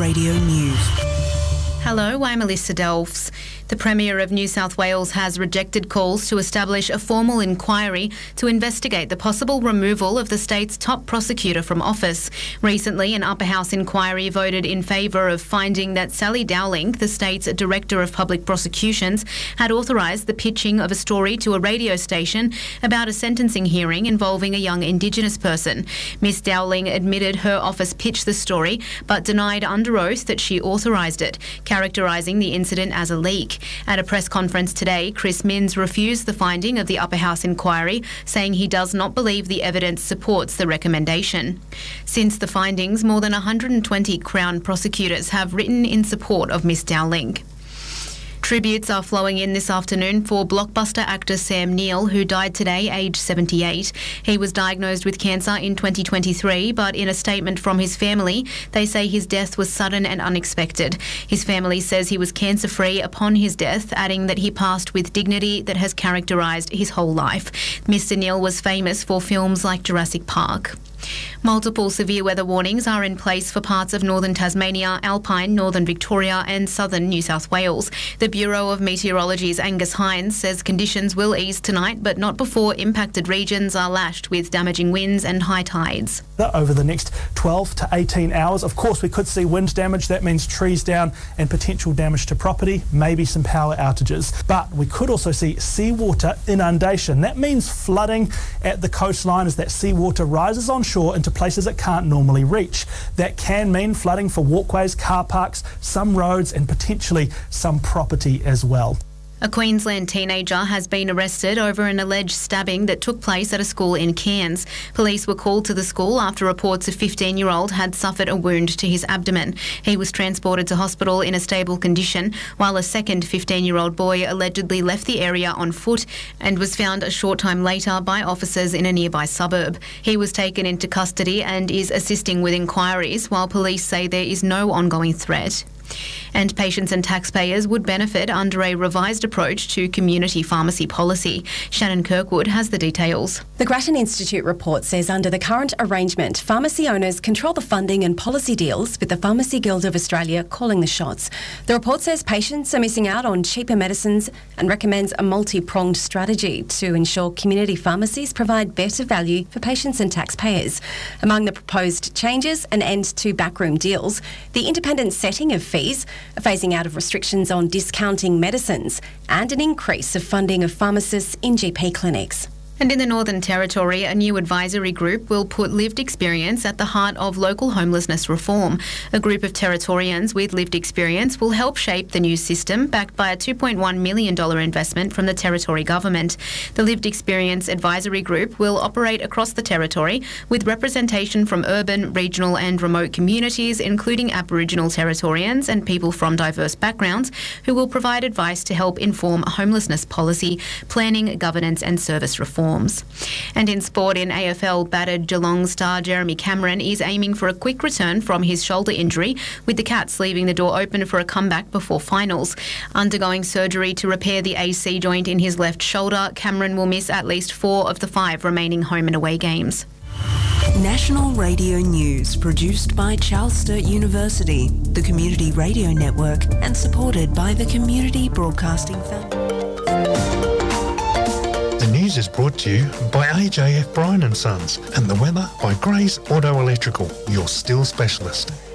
Radio News. Hello, I'm Alyssa Delphs. The Premier of New South Wales has rejected calls to establish a formal inquiry to investigate the possible removal of the state's top prosecutor from office. Recently, an upper house inquiry voted in favour of finding that Sally Dowling, the state's Director of Public Prosecutions, had authorised the pitching of a story to a radio station about a sentencing hearing involving a young Indigenous person. Miss Dowling admitted her office pitched the story, but denied under oath that she authorised it, characterising the incident as a leak. At a press conference today, Chris Minns refused the finding of the upper house inquiry, saying he does not believe the evidence supports the recommendation. Since the findings, more than 120 Crown prosecutors have written in support of Miss Dowling. Tributes are flowing in this afternoon for blockbuster actor Sam Neill, who died today, aged 78. He was diagnosed with cancer in 2023, but in a statement from his family, they say his death was sudden and unexpected. His family says he was cancer-free upon his death, adding that he passed with dignity that has characterised his whole life. Mr. Neill was famous for films like Jurassic Park. Multiple severe weather warnings are in place for parts of northern Tasmania, Alpine, northern Victoria and southern New South Wales. The Bureau of Meteorology's Angus Hines says conditions will ease tonight, but not before impacted regions are lashed with damaging winds and high tides. Over the next 12 to 18 hours, of course, we could see wind damage. That means trees down and potential damage to property, maybe some power outages. But we could also see seawater inundation. That means flooding at the coastline as that seawater rises on shore into places it can't normally reach. That can mean flooding for walkways, car parks, some roads and potentially some property as well. A Queensland teenager has been arrested over an alleged stabbing that took place at a school in Cairns. Police were called to the school after reports a 15-year-old had suffered a wound to his abdomen. He was transported to hospital in a stable condition, while a second 15-year-old boy allegedly left the area on foot and was found a short time later by officers in a nearby suburb. He was taken into custody and is assisting with inquiries, while police say there is no ongoing threat. And patients and taxpayers would benefit under a revised approach to community pharmacy policy. Shannon Kirkwood has the details. The Grattan Institute report says under the current arrangement, pharmacy owners control the funding and policy deals, with the Pharmacy Guild of Australia calling the shots. The report says patients are missing out on cheaper medicines and recommends a multi-pronged strategy to ensure community pharmacies provide better value for patients and taxpayers. Among the proposed changes, an end to backroom deals, the independent setting of fees, a phasing out of restrictions on discounting medicines, and an increase of funding of pharmacists in GP clinics. And in the Northern Territory, a new advisory group will put lived experience at the heart of local homelessness reform. A group of Territorians with lived experience will help shape the new system, backed by a $2.1 million investment from the Territory Government. The Lived Experience Advisory Group will operate across the Territory with representation from urban, regional and remote communities, including Aboriginal Territorians and people from diverse backgrounds, who will provide advice to help inform homelessness policy, planning, governance and service reform. And in sport, in AFL, battered Geelong star Jeremy Cameron is aiming for a quick return from his shoulder injury, with the Cats leaving the door open for a comeback before finals. Undergoing surgery to repair the AC joint in his left shoulder, Cameron will miss at least 4 of the 5 remaining home and away games. National Radio News, produced by Charles Sturt University, the Community Radio Network, and supported by the Community Broadcasting Foundation. The news is brought to you by AJF Bryan & Sons and the weather by Gray's Auto Electrical, your still specialist.